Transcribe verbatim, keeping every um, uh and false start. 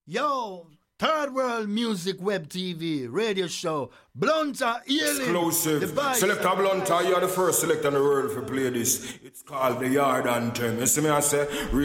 Yo, Third World Music Web T V radio show. Blunter, Healing. Exclusive. Selector Blunter, you're the first selector in the world to play this. It's called the Yard Anthem. You see me, I say, real